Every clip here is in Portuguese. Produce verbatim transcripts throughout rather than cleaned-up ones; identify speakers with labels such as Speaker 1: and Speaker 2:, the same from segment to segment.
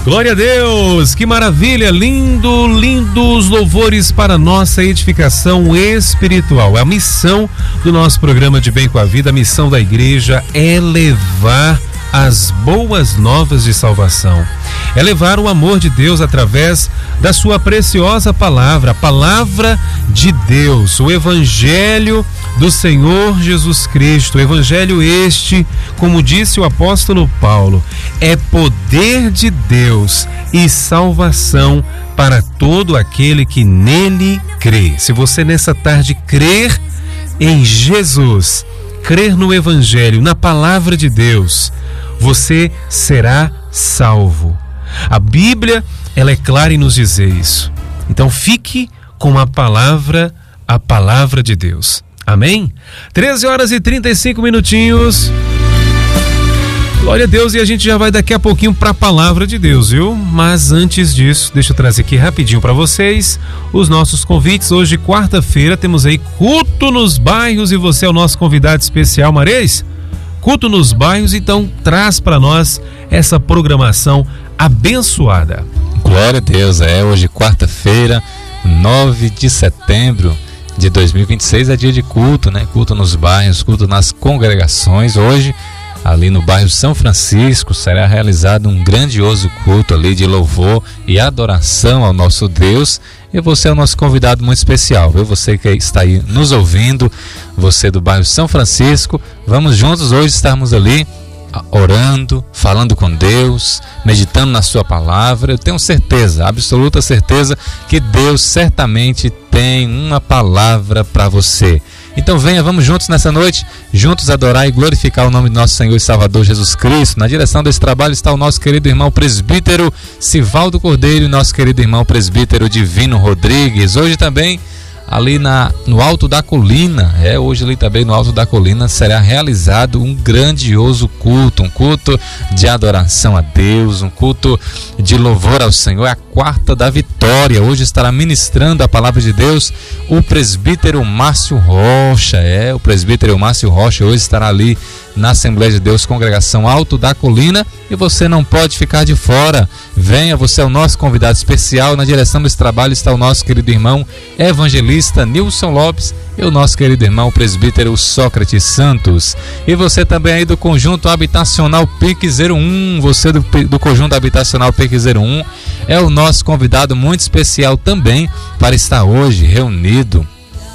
Speaker 1: Glória a Deus, que maravilha, lindo, lindos louvores para nossa edificação espiritual. A missão do nosso programa de Bem com a Vida, a missão da igreja é levar as boas novas de salvação. É levar o amor de Deus através da sua preciosa palavra, a palavra de Deus, o evangelho do Senhor Jesus Cristo. O evangelho este, como disse o apóstolo Paulo, é poder de Deus e salvação para todo aquele que nele crê. Se você nessa tarde crer em Jesus, crer no evangelho, na palavra de Deus, você será salvo. A Bíblia, ela é clara em nos dizer isso. Então fique com a palavra, a palavra de Deus. Amém? treze horas e trinta e cinco minutinhos. Glória a Deus, e a gente já vai daqui a pouquinho para a palavra de Deus, viu? Mas antes disso, deixa eu trazer aqui rapidinho para vocês os nossos convites. Hoje, quarta-feira, temos aí culto nos bairros e você é o nosso convidado especial, Marês. Culto nos bairros, então traz para nós essa programação abençoada.
Speaker 2: Glória a Deus, é hoje quarta-feira, nove de setembro de dois mil e vinte e seis, é dia de culto, né? Culto nos bairros, culto nas congregações. Hoje, ali no bairro São Francisco, será realizado um grandioso culto ali de louvor e adoração ao nosso Deus. E você é o nosso convidado muito especial, viu? Você que está aí nos ouvindo, você do bairro São Francisco, vamos juntos hoje estarmos ali orando, falando com Deus, meditando na sua palavra. Eu tenho certeza, absoluta certeza, que Deus certamente tem uma palavra para você. Então venha, vamos juntos nessa noite, juntos adorar e glorificar o nome do nosso Senhor e Salvador Jesus Cristo. Na direção desse trabalho está o nosso querido irmão presbítero Sivaldo Cordeiro e nosso querido irmão presbítero Divino Rodrigues. Hoje também ali na, no Alto da Colina, é, hoje ali também no Alto da Colina será realizado um grandioso culto, um culto de adoração a Deus, um culto de louvor ao Senhor, é a quarta da vitória. Hoje estará ministrando a palavra de Deus o presbítero Márcio Rocha, é, o presbítero Márcio Rocha hoje estará ali na Assembleia de Deus, Congregação Alto da Colina, e você não pode ficar de fora. Venha, você é o nosso convidado especial. Na direção desse trabalho está o nosso querido irmão evangelista Nilson Lopes e o nosso querido irmão presbítero Sócrates Santos. E você também aí do Conjunto Habitacional P I C zero um, você do, do Conjunto Habitacional P I C zero um, é o nosso convidado muito especial também para estar hoje reunido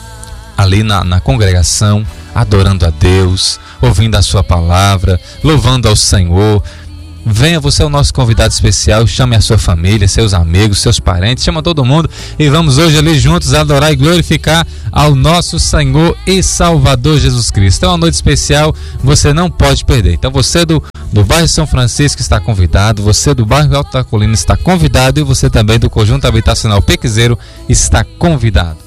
Speaker 2: ali na, na congregação, adorando a Deus, ouvindo a sua palavra, louvando ao Senhor. Venha, você é o nosso convidado especial, chame a sua família, seus amigos, seus parentes, chama todo mundo e vamos hoje ali juntos adorar e glorificar ao nosso Senhor e Salvador Jesus Cristo. É uma noite especial, você não pode perder. Então você do, do bairro São Francisco está convidado, você do bairro Alto da Colina está convidado e você também do Conjunto Habitacional P I C zero está convidado.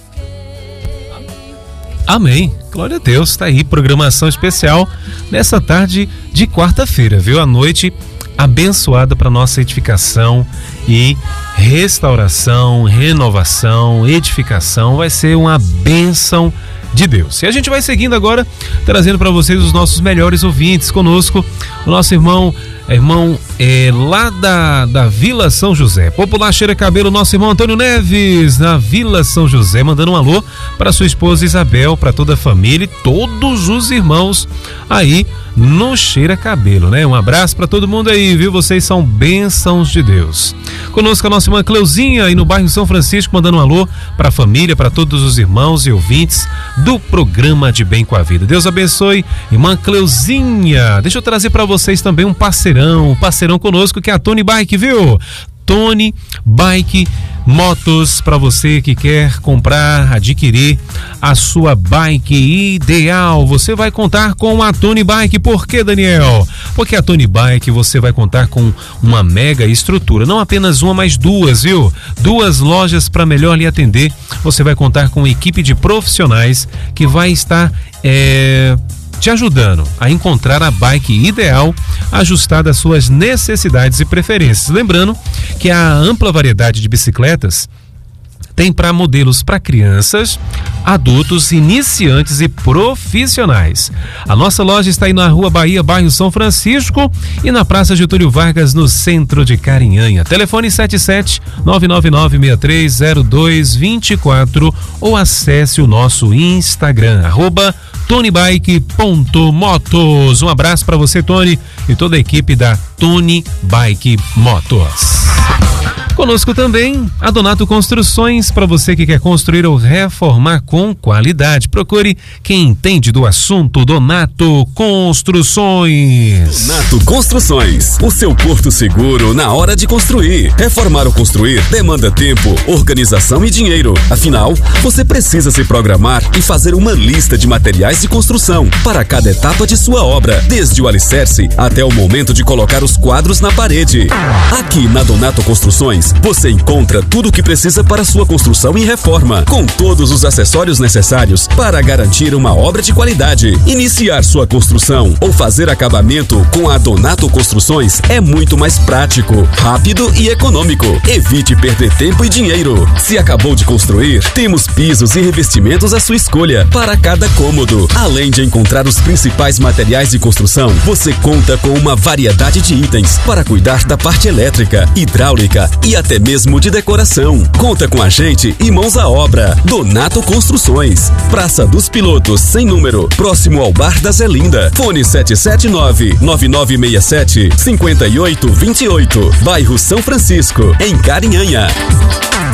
Speaker 1: Amém. Glória a Deus. Está aí programação especial nessa tarde de quarta-feira, viu? A noite abençoada para nossa edificação e restauração, renovação, edificação. Vai ser uma bênção de Deus. E a gente vai seguindo agora, trazendo para vocês os nossos melhores ouvintes. Conosco, o nosso irmão, irmão é, lá da, da Vila São José, Popular Cheira Cabelo, nosso irmão Antônio Neves, na Vila São José, mandando um alô para sua esposa Isabel, para toda a família e todos os irmãos aí no Cheira Cabelo, né? Um abraço para todo mundo aí, viu? Vocês são bênçãos de Deus. Conosco a nossa irmã Cleuzinha aí no bairro São Francisco, mandando um alô para a família, para todos os irmãos e ouvintes do programa de Bem com a Vida. Deus abençoe, irmã Cleuzinha. Deixa eu trazer para vocês também um parceirão, um parceirão conosco, que é a Tony Bike, viu? Tony Bike Motos, para você que quer comprar, adquirir a sua bike ideal, você vai contar com a Tony Bike. Por quê, Daniel? Porque a Tony Bike você vai contar com uma mega estrutura, não apenas uma, mas duas, viu? Duas lojas para melhor lhe atender. Você vai contar com uma equipe de profissionais que vai estar é... te ajudando a encontrar a bike ideal, ajustada às suas necessidades e preferências. Lembrando que a ampla variedade de bicicletas Tem para modelos para crianças, adultos, iniciantes e profissionais. A nossa loja está aí na Rua Bahia, bairro São Francisco, e na Praça Getúlio Vargas, no centro de Carinhanha. Telefone sete sete nove nove nove seis três zero dois dois quatro ou acesse o nosso Instagram, arroba tonybike ponto motos. Um abraço para você, Tony, e toda a equipe da Tony Bike Motos. Conosco também a Donato Construções, para você que quer construir ou reformar com qualidade. Procure quem entende do assunto. Donato Construções.
Speaker 3: Donato Construções, o seu porto seguro na hora de construir. Reformar ou construir demanda tempo, organização e dinheiro. Afinal, você precisa se programar e fazer uma lista de materiais de construção para cada etapa de sua obra, desde o alicerce até o momento de colocar os quadros na parede. Aqui na Donato Construções, você encontra tudo o que precisa para sua construção e reforma, com todos os acessórios necessários para garantir uma obra de qualidade. Iniciar sua construção ou fazer acabamento com a Donato Construções é muito mais prático, rápido e econômico. Evite perder tempo e dinheiro. Se acabou de construir, temos pisos e revestimentos à sua escolha para cada cômodo. Além de encontrar os principais materiais de construção, você conta com uma variedade de itens para cuidar da parte elétrica, hidráulica e até mesmo de decoração. Conta com a gente e mãos à obra. Donato Construções, Praça dos Pilotos, sem número, próximo ao Bar da Zelinda. Fone sete sete nove nove nove seis sete cinco oito dois oito, bairro São Francisco, em Carinhanha.